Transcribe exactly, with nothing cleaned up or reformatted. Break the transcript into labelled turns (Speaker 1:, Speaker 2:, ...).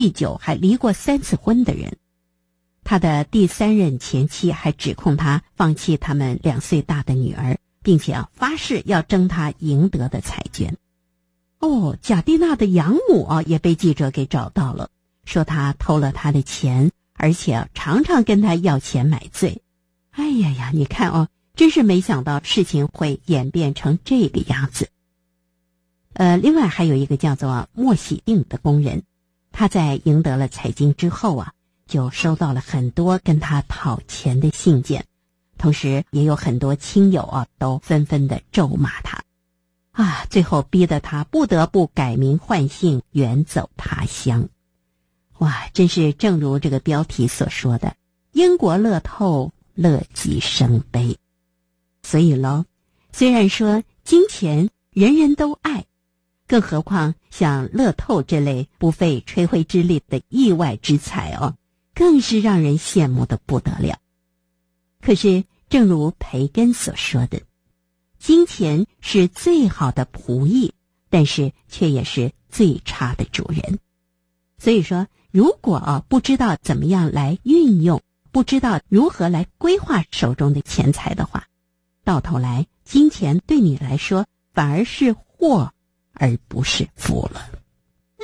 Speaker 1: 酗酒还离过三次婚的人。他的第三任前妻还指控他放弃他们两岁大的女儿，并且啊发誓要争他赢得的彩绢。哦，贾蒂娜的养母啊也被记者给找到了，说他偷了他的钱，而且啊常常跟他要钱买醉。哎呀呀，你看哦，真是没想到事情会演变成这个样子。呃，另外还有一个叫做莫喜定的工人，他在赢得了彩金之后啊，就收到了很多跟他讨钱的信件，同时也有很多亲友啊都纷纷的咒骂他。啊，最后逼得他不得不改名换姓，远走他乡。哇，真是正如这个标题所说的，英国乐透乐极生悲。所以咯，虽然说金钱人人都爱，更何况像乐透这类不费吹灰之力的意外之财哦，更是让人羡慕的不得了。可是正如培根所说的，金钱是最好的仆役，但是却也是最差的主人。所以说，如果啊不知道怎么样来运用，不知道如何来规划手中的钱财的话，到头来金钱对你来说反而是祸而不是福了。